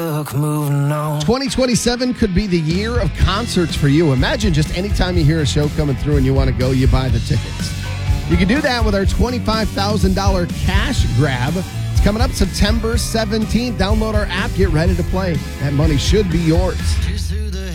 Moving on. 2027 could be the year of concerts for you. Imagine just anytime you hear a show coming through and you want to go, you buy the tickets. You can do that with our $25,000 cash grab. It's coming up September 17th. Download our app. Get ready to play. That money should be yours.